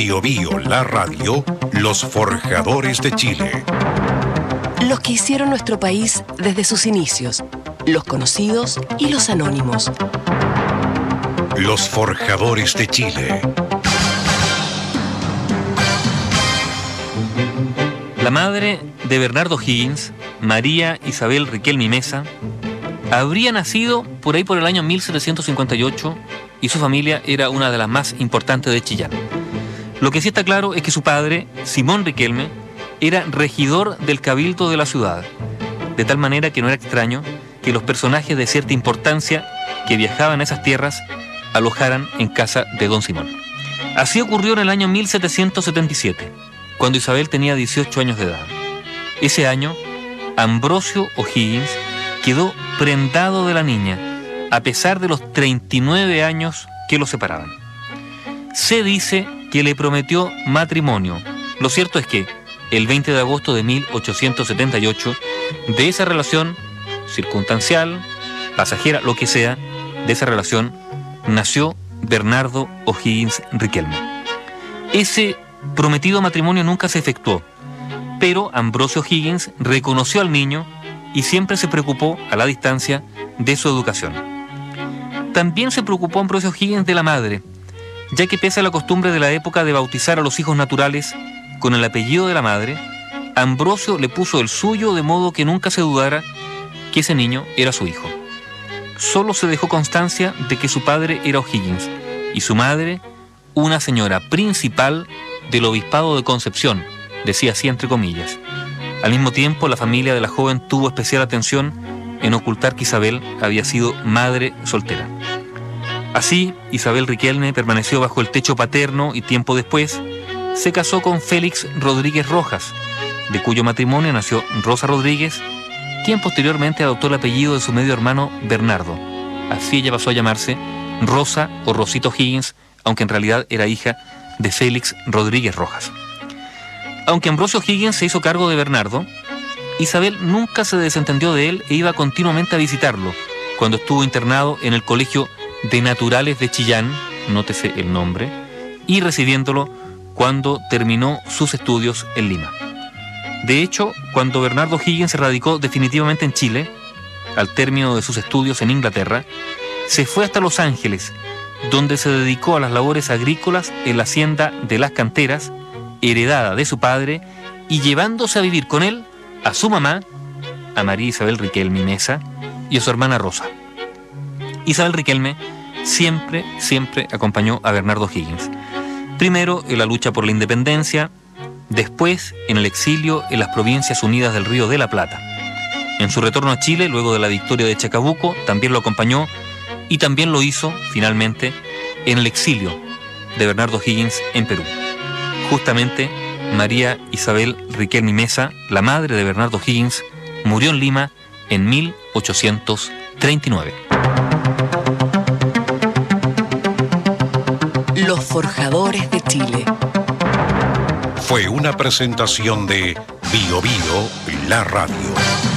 Bio Bio, la radio, los forjadores de Chile. Los que hicieron nuestro país desde sus inicios, los conocidos y los anónimos. Los forjadores de Chile. La madre de Bernardo Higgins, María Isabel Riquelme y Mesa, habría nacido por ahí por el año 1758 y su familia era una de las más importantes de Chillán. Lo que sí está claro es que su padre, Simón Riquelme, era regidor del cabildo de la ciudad, de tal manera que no era extraño que los personajes de cierta importancia que viajaban a esas tierras alojaran en casa de don Simón. Así ocurrió en el año 1777, cuando Isabel tenía 18 años de edad. Ese año, Ambrosio O'Higgins quedó prendado de la niña, a pesar de los 39 años que los separaban. Se dice que le prometió matrimonio. Lo cierto es que, el 20 de agosto de 1878, de esa relación circunstancial, pasajera, lo que sea, de esa relación, nació Bernardo O'Higgins Riquelme. Ese prometido matrimonio nunca se efectuó, pero Ambrosio O'Higgins reconoció al niño y siempre se preocupó, a la distancia, de su educación. También se preocupó Ambrosio O'Higgins de la madre, ya que pese a la costumbre de la época de bautizar a los hijos naturales con el apellido de la madre, Ambrosio le puso el suyo de modo que nunca se dudara que ese niño era su hijo. Solo se dejó constancia de que su padre era O'Higgins y su madre una señora principal del obispado de Concepción, decía así entre comillas. Al mismo tiempo, la familia de la joven tuvo especial atención en ocultar que Isabel había sido madre soltera. Así, Isabel Riquelme permaneció bajo el techo paterno y tiempo después se casó con Félix Rodríguez Rojas, de cuyo matrimonio nació Rosa Rodríguez, quien posteriormente adoptó el apellido de su medio hermano Bernardo. Así ella pasó a llamarse Rosa o Rosito Higgins, aunque en realidad era hija de Félix Rodríguez Rojas. Aunque Ambrosio Higgins se hizo cargo de Bernardo, Isabel nunca se desentendió de él e iba continuamente a visitarlo cuando estuvo internado en el Colegio de Naturales de Chillán, nótese el nombre, y recibiéndolo cuando terminó sus estudios en Lima. De hecho, cuando Bernardo Higgins se radicó definitivamente en Chile, al término de sus estudios en Inglaterra, se fue hasta Los Ángeles, donde se dedicó a las labores agrícolas en la hacienda de Las Canteras, heredada de su padre, y llevándose a vivir con él a su mamá, a María Isabel Riquelme y Mesa, y a su hermana Rosa. Isabel Riquelme siempre acompañó a Bernardo Higgins. Primero en la lucha por la independencia, después en el exilio en las Provincias Unidas del Río de la Plata. En su retorno a Chile, luego de la victoria de Chacabuco, también lo acompañó y también lo hizo, finalmente, en el exilio de Bernardo Higgins en Perú. Justamente, María Isabel Riquelme y Mesa, la madre de Bernardo Higgins, murió en Lima en 1839. Los forjadores de Chile. Fue una presentación de Bio Bio, la radio.